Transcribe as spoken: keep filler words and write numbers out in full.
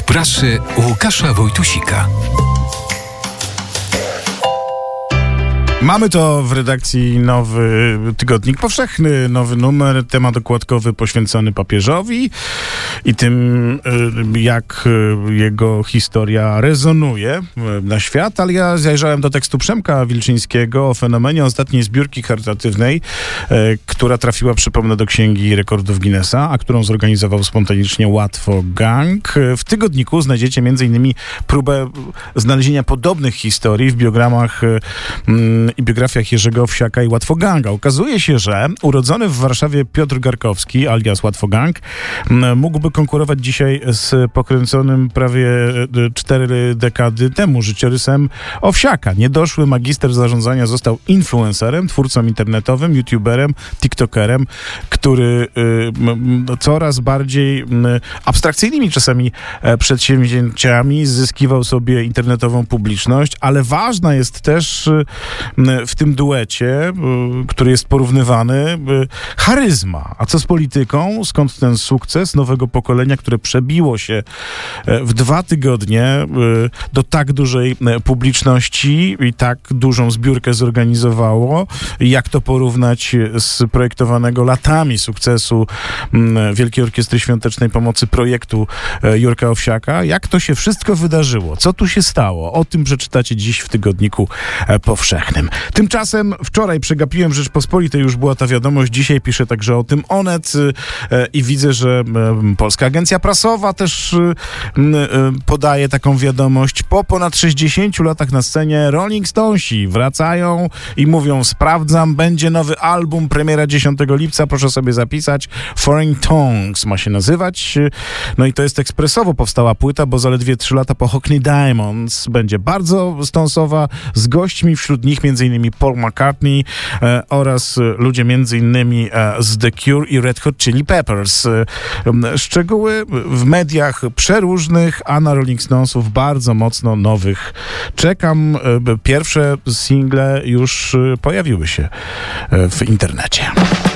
prasy Łukasza Wojtusika. Mamy to w redakcji nowy tygodnik powszechny, nowy numer, temat okładkowy poświęcony papieżowi i tym, jak jego historia rezonuje na świat, ale ja zajrzałem do tekstu Przemka Wilczyńskiego o fenomenie ostatniej zbiórki charytatywnej, która trafiła, przypomnę, do Księgi Rekordów Guinnessa, a którą zorganizował spontanicznie Łatwo Gang. W tygodniku znajdziecie między innymi próbę znalezienia podobnych historii w biogramach i biografiach Jerzego Owsiaka i Łatwo Ganga. Okazuje się, że urodzony w Warszawie Piotr Garkowski, alias Łatwo Gang, mógłby konkurować dzisiaj z pokręconym prawie cztery dekady temu życiorysem Owsiaka. Niedoszły magister zarządzania został influencerem, twórcą internetowym, youtuberem, tiktokerem, który y, coraz bardziej y, abstrakcyjnymi czasami y, przedsięwzięciami zyskiwał sobie internetową publiczność, ale ważna jest też y, w tym duecie, y, który jest porównywany, y, charyzma. A co z polityką? Skąd ten sukces nowego pokolenia, które przebiło się y, w dwa tygodnie y, do tak dużej y, publiczności i tak dużą zbiórkę zorganizowało? Jak to porównać z projektowanego latami sukcesu y, Wielkiej Orkiestry Świątecznej Pomocy projektu y, Jurka Owsiaka? Jak to się wszystko wydarzyło? Co tu się stało? O tym przeczytacie dziś w tygodniku y, powszechnym. Tymczasem wczoraj przegapiłem Rzeczpospolitej, już była ta wiadomość, dzisiaj pisze także o tym Onet y, y, i widzę, że y, Polska Agencja Prasowa też y, y, podaje taką wiadomość. Po ponad sześćdziesięciu latach na scenie Rolling Stonesi wracają i mówią: sprawdzam, będzie nowy album, premiera dziesiątego lipca, proszę sobie zapisać. Foreign Tongues ma się nazywać. No i to jest ekspresowo powstała płyta, bo zaledwie trzy lata po Hockney Diamonds będzie bardzo stonsowa, z gośćmi, wśród nich między innymi Paul McCartney e, oraz ludzie między innymi e, z The Cure i Red Hot Chili Peppers. E, szczegóły w mediach przeróżnych, a na Rolling Stonesów bardzo mocno nowych. Czekam. E, pierwsze single już pojawiły się e, w internecie.